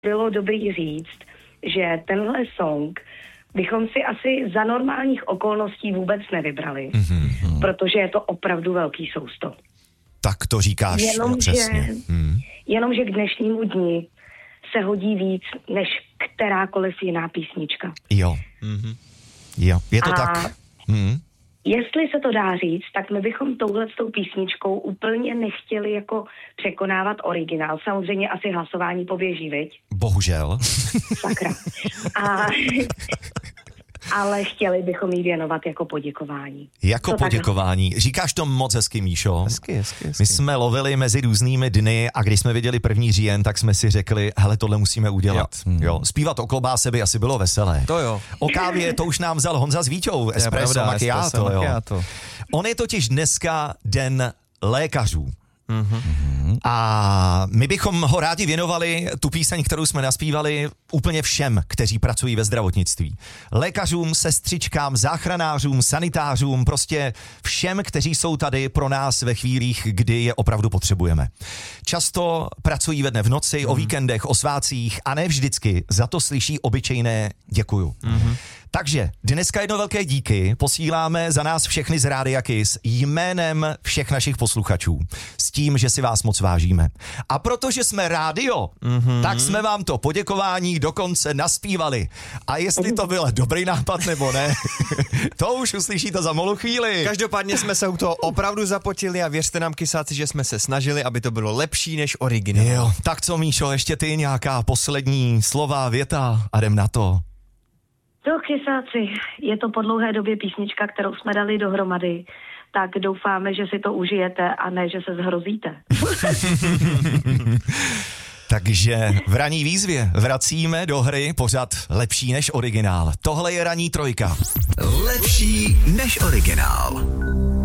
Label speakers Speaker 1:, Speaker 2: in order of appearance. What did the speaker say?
Speaker 1: bylo dobrý říct, že tenhle song bychom si asi za normálních okolností vůbec nevybrali, protože je to opravdu velký sousto.
Speaker 2: Tak to říkáš přesně.
Speaker 1: Jenomže k dnešnímu dni se hodí víc než kterákoliv jiná písnička.
Speaker 2: Jo. Jo, je to tak.
Speaker 1: Jestli se to dá říct, tak my bychom touhletou písničkou úplně nechtěli jako překonávat originál. Samozřejmě asi hlasování poběží, viď?
Speaker 2: Bohužel.
Speaker 1: Sakra. Ale chtěli bychom jí věnovat jako poděkování.
Speaker 2: Jako poděkování. Tak? Říkáš to moc hezky, Míšo.
Speaker 3: Hezky.
Speaker 2: My jsme lovili mezi různými dny a když jsme viděli 1. říjen, tak jsme si řekli, hele, tohle musíme udělat. Jo. Zpívat o klobáse by asi bylo veselé.
Speaker 3: To jo.
Speaker 2: O kávě to už nám vzal Honza s Víťou. Espresso macchiato. On je totiž dneska den lékařů. A my bychom ho rádi věnovali, tu píseň, kterou jsme naspívali, úplně všem, kteří pracují ve zdravotnictví. Lékařům, sestřičkám, záchranářům, sanitářům, prostě všem, kteří jsou tady pro nás ve chvílích, kdy je opravdu potřebujeme. Často pracují ve dne v noci, o víkendech, o svátcích a ne vždycky za to slyší obyčejné děkuju. Takže dneska jedno velké díky posíláme za nás všechny z Rádia Kiss jménem všech našich posluchačů s tím, že si vás moc vážíme. A protože jsme rádio, tak jsme vám to poděkování dokonce naspívali. A jestli to byl dobrý nápad nebo ne, to už uslyšíte za malou chvíli.
Speaker 3: Každopádně jsme se u toho opravdu zapotili a věřte nám, kysáci, že jsme se snažili, aby to bylo lepší než originál.
Speaker 2: Jo, tak co, Míšo, ještě ty nějaká poslední slova, věta a jdem na to.
Speaker 1: To, kysáci, je to po dlouhé době písnička, kterou jsme dali dohromady, tak doufáme, že si to užijete a ne, že se zhrozíte.
Speaker 2: Takže v ranní výzvě vracíme do hry pořad lepší než originál. Tohle je ranní trojka.
Speaker 4: Lepší než originál.